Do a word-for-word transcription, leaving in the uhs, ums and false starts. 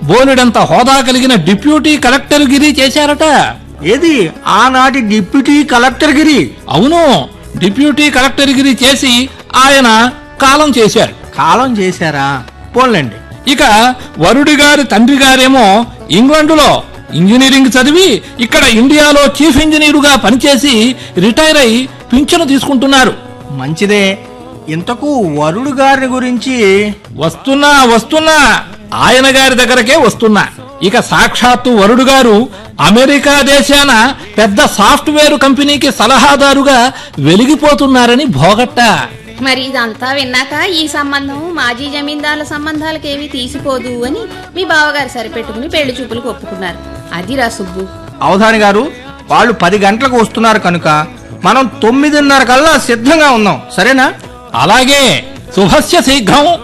బోలెడంత హోదా కలిగిన డిప్యూటీ కలెక్టర్ గిరి చేశారట. ఏది ఆనాటి డిప్యూటీ కలెక్టర్ గిరి? అవును, డిప్యూటీ కలెక్టర్ గిరి చేసి ఆయన కాలం చేశారు. కాలం చేశారా? పోన్లండి. ఇక వరుడి గారి తండ్రి గారేమో ఇంగ్లండులో ఇంజనీరింగ్ చదివి ఇక్కడ ఇండియాలో చీఫ్ ఇంజనీరుగా పనిచేసి రిటైర్ అయి పింఛను తీసుకుంటున్నారు. మంచిదే. ఇంతకు వరుడు గారి గురించి? వస్తున్నా వస్తున్నా ఆయన గారి దగ్గరకే వస్తున్నా. ఇక సాక్షాత్తు వరుడు గారు అమెరికా దేశాన పెద్ద సాఫ్ట్వేర్ కంపెనీకి సలహాదారుగా వెలిగిపోతున్నారని భోగట్ట. మరి ఇదంతా విన్నాక ఈ సంబంధం మాజీ జమీందారుల సంబంధాలకేమీ తీసిపోదు అని మీ బావగారు సరిపెట్టుకుని పెళ్లి చూపులకు ఒప్పుకున్నారు. అదిరా సుబ్బు. అవధాని గారు, వాళ్ళు పది గంటలకు వస్తున్నారు కనుక మనం తొమ్మిదిన్నర కల్లా సిద్ధంగా ఉన్నాం. సరేనా? అలాగే. శుభస్య శీఘ్రం.